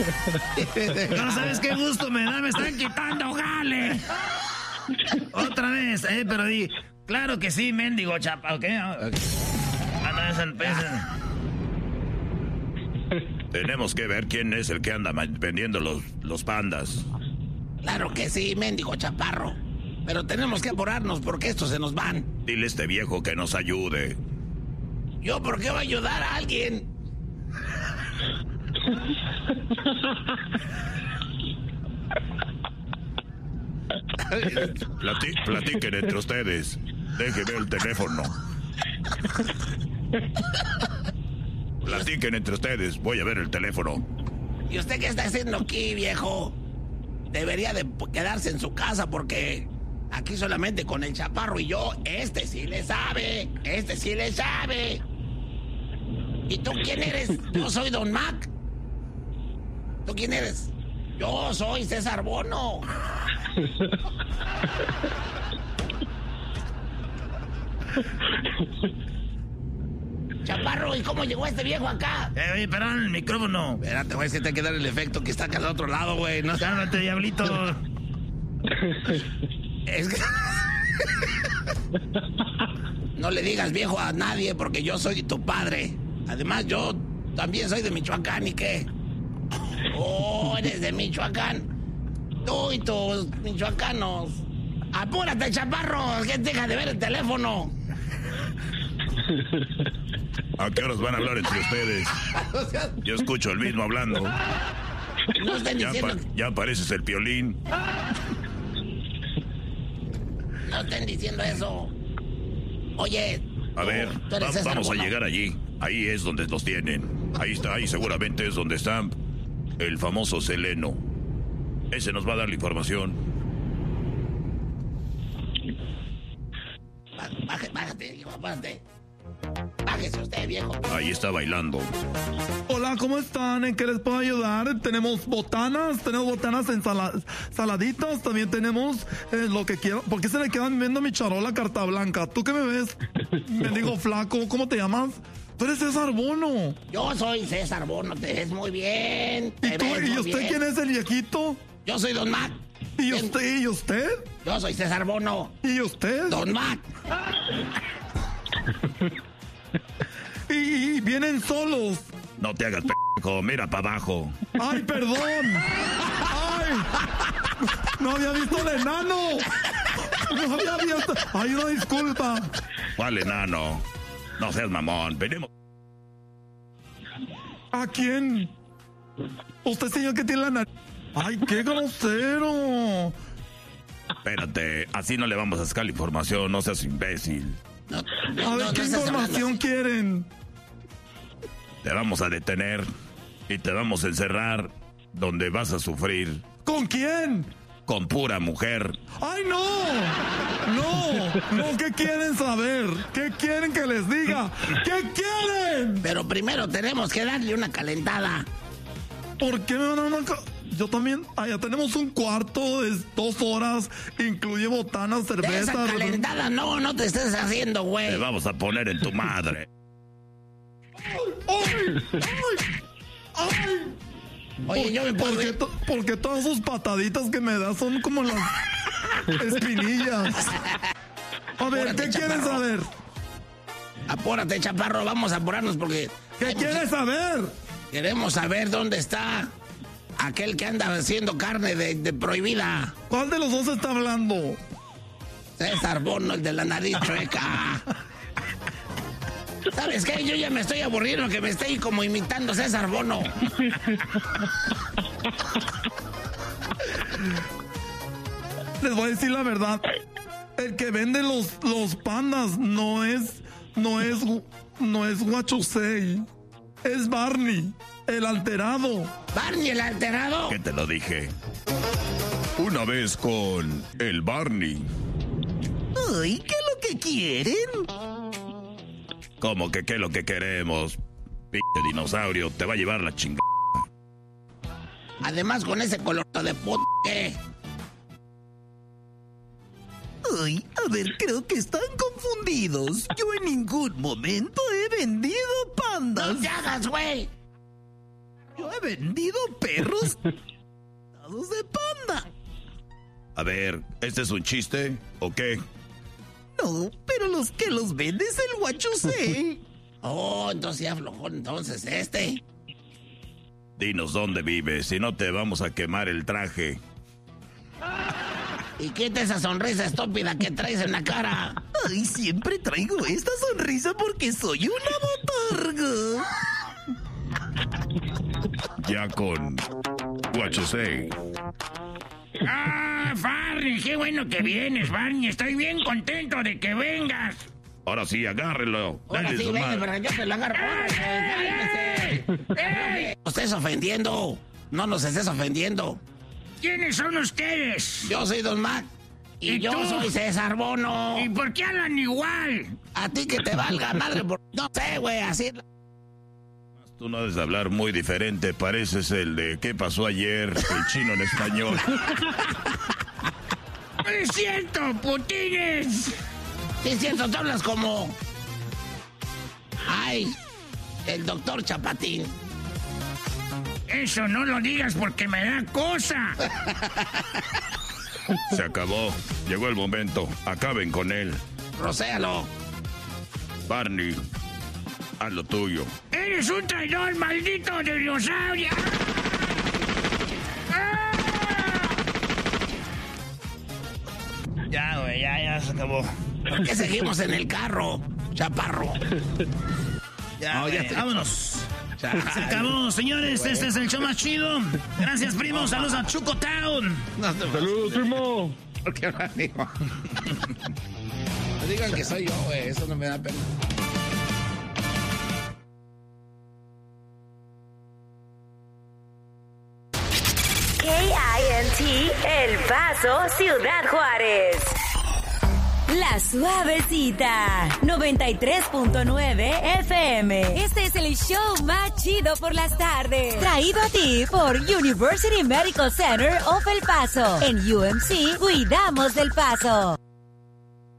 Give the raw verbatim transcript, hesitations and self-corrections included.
No sabes qué gusto me da, me están quitando jale. Otra vez, eh, pero di, claro que sí, mendigo chapa, ¿ok? Anda, es el pez. Tenemos que ver quién es el que anda vendiendo los, los pandas. Claro que sí, mendigo chaparro. Pero tenemos que apurarnos porque estos se nos van. Dile a este viejo que nos ayude. ¿Yo por qué voy a ayudar a alguien? Plati platiquen entre ustedes. Déjenme el teléfono. Platiquen entre ustedes. Voy a ver el teléfono. ¿Y usted qué está haciendo aquí, viejo? Debería de quedarse en su casa porque aquí solamente con el chaparro y yo, este sí le sabe. Este sí le sabe. ¿Y tú quién eres? Yo soy Don Mac. ¿Tú quién eres? Yo soy César Bono. Chaparro, ¿y cómo llegó este viejo acá? Eh, oye, perdón, el micrófono. Espérate, güey, si te hay que dar el efecto que está acá al otro lado, güey. No, cálmate, diablito. Es que... No le digas viejo a nadie porque yo soy tu padre. Además, yo también soy de Michoacán, ¿y qué? Oh, eres de Michoacán. Tú y tus michoacanos. Apúrate, chaparro, que deja de ver el teléfono. ¿A qué horas van a hablar entre ustedes? Yo escucho el mismo hablando. No estén ya, diciendo... pa ya pareces el Piolín. No estén diciendo eso. Oye... A ver, tú eres va vamos Bono. a llegar allí. Ahí es donde los tienen. Ahí está, ahí seguramente es donde está el famoso Seleno. Ese nos va a dar la información. Bájate, bájate, hijo, bájate. Bájese usted, viejo. Ahí está bailando. Hola, ¿cómo están? ¿En qué les puedo ayudar? Tenemos botanas, tenemos botanas en sala, saladitas, también tenemos eh, lo que quieran. ¿Por qué se le quedan viendo mi charola carta blanca? ¿Tú qué me ves? Me digo flaco, ¿cómo te llamas? Tú eres César Bono. Yo soy César Bono, te ves muy bien. ¿Y, Te tú, ves ¿y muy usted bien. quién es el viejito? Yo soy Don Mac. ¿Y usted? ¿Y usted? Yo soy César Bono. ¿Y usted? Don Mac. y, y vienen solos. No te hagas p***, mira para abajo. ¡Ay, perdón! ¡Ay! ¡No había visto el enano! ¡No había visto! ¡Ay, una disculpa! ¿Cuál enano? No seas mamón, venimos. ¿A quién? Usted, señor, que tiene la nariz. ¡Ay, qué grosero! Espérate, así no le vamos a sacar la información, no seas imbécil. No, no, a ver, no, ¿qué no información quieren? Te vamos a detener y te vamos a encerrar donde vas a sufrir. ¿Con quién? Con pura mujer. ¡Ay, no! ¡No! ¡No! ¿Qué quieren saber? ¿Qué quieren que les diga? ¿Qué quieren? Pero primero tenemos que darle una calentada. ¿Por qué me van a dar una calentada? Yo también, allá tenemos un cuarto de dos horas, incluye botanas, cerveza. Esa calentada no, no te estés haciendo, güey. Te vamos a poner en tu madre. ¡Ay! ¡Ay! ¡Ay! Oye, yo me puedo... ¿Por qué, to ¿Por qué todas sus pataditas que me das son como las espinillas? A ver, Apúrate, ¿qué chaparro. quieren saber? Apúrate, chaparro, vamos a apurarnos porque... ¿Qué quieres saber? Queremos saber dónde está aquel que anda haciendo carne de, de prohibida. ¿Cuál de los dos está hablando? César Bono, el de la nariz chueca. ¿Sabes qué? Yo ya me estoy aburriendo que me esté como imitando César Bono. Les voy a decir la verdad. El que vende los, los pandas no es... No es... No es Huachusei. Es Barney, el alterado. ¿Barney, el alterado? ¿Qué te lo dije? Una vez con el Barney. Ay, ¿qué es lo que quieren? ¿Cómo que qué es lo que queremos? Pinche dinosaurio, te va a llevar la chingada. Además, con ese color de puta, ¿qué? Ay, a ver, creo que están confundidos. Yo en ningún momento he vendido pandas. ¡No te hagas, güey! Yo he vendido perros de panda. A ver, ¿este es un chiste o qué? No, pero los que los vende es el Huachusei. Oh, entonces ya aflojó entonces este. Dinos dónde vives, si no te vamos a quemar el traje. Y quita esa sonrisa estúpida que traes en la cara. Ay, siempre traigo esta sonrisa porque soy una botarga. Ya con Huachusei. Ah, Barney, qué bueno que vienes, Barney. Estoy bien contento de que vengas. Ahora sí, agárrelo. Ahora Dale sí, su ven, madre. pero yo te lo agarro. ¡Ey! ¡Ey! No estés ofendiendo. No nos estés ofendiendo. ¿Quiénes son ustedes? Yo soy Don Mac. Y, ¿Y yo tú? soy César Bono. ¿Y por qué hablan igual? A ti que te valga madre. Por... No sé, güey, así. Tú no debes hablar muy diferente. Pareces el de ¿qué pasó ayer? El chino en español. ¡Es cierto, putines! Sí, es cierto, tú hablas como... Ay, el doctor Chapatín. Eso no lo digas porque me da cosa. Se acabó. Llegó el momento. Acaben con él. Rocéalo. Barney, haz lo tuyo. ¡Eres un traidor, maldito dinosaurio! ¡Ah! Ya, güey, ya, ya se acabó. ¿Por qué seguimos en el carro, chaparro? Ya, No, güey, ya te- vámonos. Se acabó, señores. Este es el show más chido. Gracias, primo. Saludos a Chuco Town. Saludos, primo. ¿Por qué no digo? No digan que soy yo, güey. Eso no me da pena. K I N T El Paso, Ciudad Juárez. La Suavecita, noventa y tres punto nueve F M. Este es el show más chido por las tardes. Traído a ti por University Medical Center of El Paso. En U M C, cuidamos del Paso.